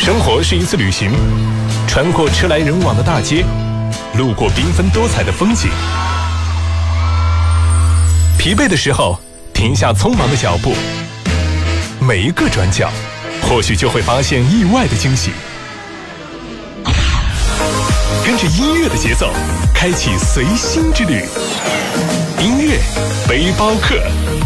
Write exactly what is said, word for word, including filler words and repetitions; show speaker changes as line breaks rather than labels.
生活是一次旅行，穿过车来人往的大街，路过缤纷多彩的风景。疲惫的时候，停下匆忙的脚步，每一个转角，或许就会发现意外的惊喜。跟着音乐的节奏，开启随心之旅。音乐背包客。